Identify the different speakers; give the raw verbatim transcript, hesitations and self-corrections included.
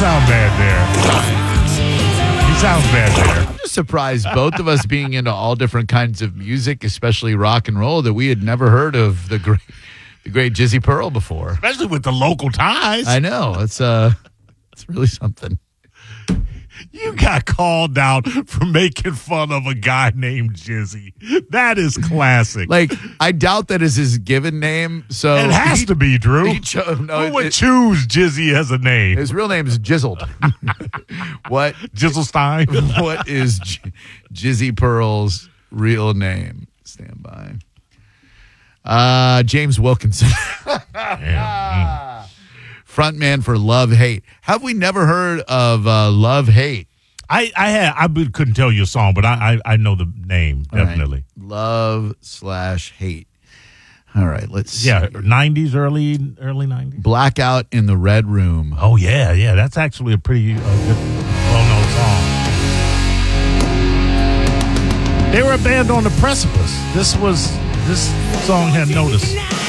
Speaker 1: sound bad there. He sounds bad there.
Speaker 2: I'm just surprised, both of us being into all different kinds of music, especially rock and roll, that we had never heard of the great, the great Jizzy Pearl before.
Speaker 1: Especially with the local ties.
Speaker 2: I know. It's uh, it's really something.
Speaker 1: You got called out for making fun of a guy named Jizzy. That is classic.
Speaker 2: Like, I doubt that is his given name. So
Speaker 1: it has
Speaker 2: he,
Speaker 1: to be, Drew.
Speaker 2: He cho- no,
Speaker 1: Who would
Speaker 2: it,
Speaker 1: choose Jizzy as a name?
Speaker 2: His real name is Jizzled. What?
Speaker 1: Jizzlestein?
Speaker 2: What is J- Jizzy Pearl's real name? Stand by. Uh, James Wilkinson.
Speaker 1: Yeah. Mm.
Speaker 2: Frontman for Love Hate. Have we never heard of uh, Love Hate?
Speaker 1: I I had I couldn't tell you a song, but I I, I know the name definitely.
Speaker 2: Right. Love slash Hate. All right, let's see.
Speaker 1: Yeah, nineties, early early nineties.
Speaker 2: Blackout in the Red Room.
Speaker 1: Oh yeah, yeah, that's actually a pretty uh, good, well known song. They were a band on the precipice. This was this song had noticed.